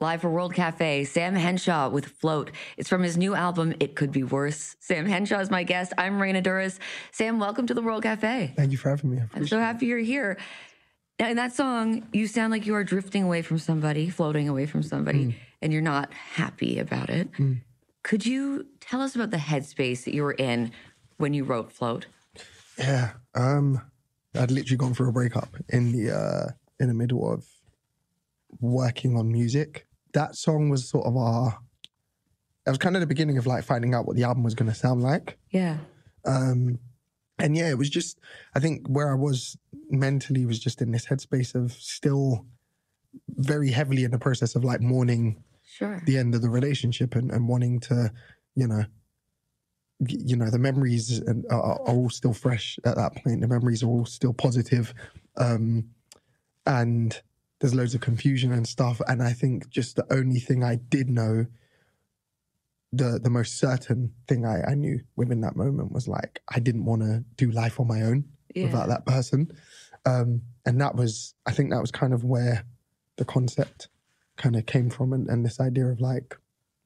Live for World Cafe, Sam Henshaw with Float. It's from his new album, It Could Be Worse. Sam Henshaw is my guest. I'm Raina Douris. Sam, welcome to the World Cafe. Thank you for having me. I'm so happy you're here. Now, in that song, you sound like you are drifting away from somebody, floating away from somebody, and you're not happy about it. Could you tell us about the headspace that you were in when you wrote Float? Yeah. I'd literally gone through a breakup in the middle of working on music. That song was sort of it was kind of the beginning of like finding out what the album was going to sound like. Yeah. And yeah, it was just, I think where I was mentally was just in this headspace of still very heavily in the process of like mourning the end of the relationship and wanting to, the memories are all still fresh at that point. The memories are all still positive. And there's loads of confusion and stuff. And I think just the only thing I did know, the most certain thing I knew within that moment was like, I didn't want to do life on my own without that person. And I think that was kind of where the concept kind of came from. And this idea of like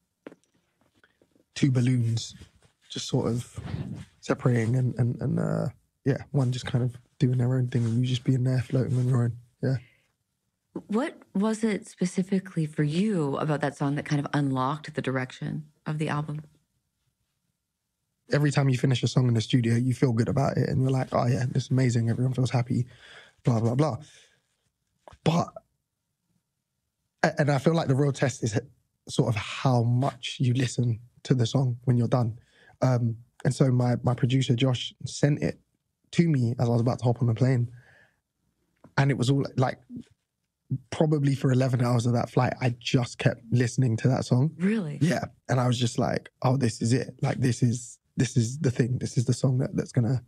two balloons just sort of separating and one just kind of doing their own thing and you just being there floating on your own. Yeah. What was it specifically for you about that song that kind of unlocked the direction of the album? Every time you finish a song in the studio, you feel good about it and you're like, oh yeah, this is amazing. Everyone feels happy, blah, blah, blah. And I feel like the real test is sort of how much you listen to the song when you're done. And so my producer, Josh, sent it to me as I was about to hop on the plane. And it was all like, probably for 11 hours of that flight, I just kept listening to that song. Really? Yeah. And I was just like, oh, this is it. Like, this is the thing. This is the song that's going to